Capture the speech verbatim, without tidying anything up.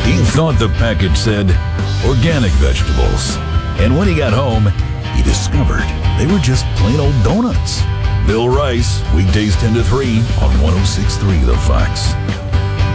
He thought the package said organic vegetables. And when he got home, he discovered they were just plain old donuts. Bill Rice, weekdays ten to three on one oh six point three The Fox.